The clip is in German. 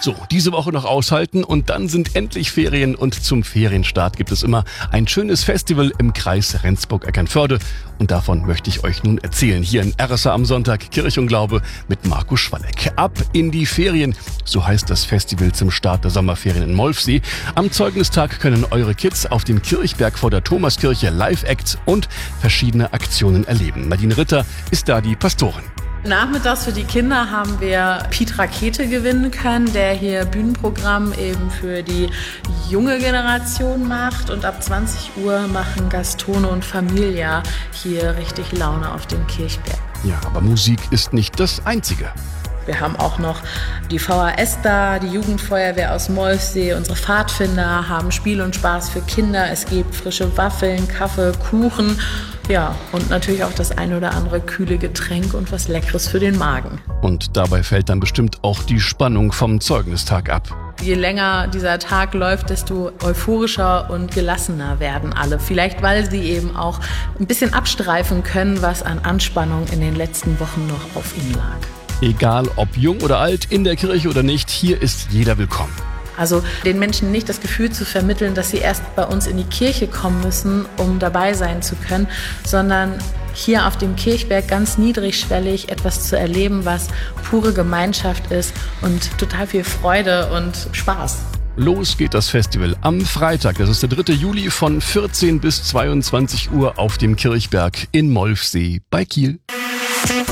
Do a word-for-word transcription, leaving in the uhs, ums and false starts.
So, diese Woche noch aushalten und dann sind endlich Ferien und zum Ferienstart gibt es immer ein schönes Festival im Kreis Rendsburg-Eckernförde und davon möchte ich euch nun erzählen. Hier in R S A am Sonntag, Kirche und Glaube mit Marco Schwalleck. Ab in die Ferien, so heißt das Festival zum Start der Sommerferien in Molfsee. Am Zeugnistag können eure Kids auf dem Kirchberg vor der Thomaskirche Live-Acts und verschiedene Aktionen erleben. Nadine Ritter ist da die Pastorin. Nachmittags für die Kinder haben wir Piet Rakete gewinnen können, der hier Bühnenprogramm eben für die junge Generation macht. Und ab zwanzig Uhr machen Gastone und Familia hier richtig Laune auf dem Kirchberg. Ja, aber Musik ist nicht das Einzige. Wir haben auch noch die V H S da, die Jugendfeuerwehr aus Molfsee, unsere Pfadfinder haben Spiel und Spaß für Kinder. Es gibt frische Waffeln, Kaffee, Kuchen, ja, und natürlich auch das ein oder andere kühle Getränk und was Leckeres für den Magen. Und dabei fällt dann bestimmt auch die Spannung vom Zeugnistag ab. Je länger dieser Tag läuft, desto euphorischer und gelassener werden alle. Vielleicht, weil sie eben auch ein bisschen abstreifen können, was an Anspannung in den letzten Wochen noch auf ihnen lag. Egal ob jung oder alt, in der Kirche oder nicht, hier ist jeder willkommen. Also den Menschen nicht das Gefühl zu vermitteln, dass sie erst bei uns in die Kirche kommen müssen, um dabei sein zu können, sondern hier auf dem Kirchberg ganz niedrigschwellig etwas zu erleben, was pure Gemeinschaft ist und total viel Freude und Spaß. Los geht das Festival am Freitag, das ist der dritte Juli von vierzehn bis zweiundzwanzig Uhr auf dem Kirchberg in Molfsee bei Kiel.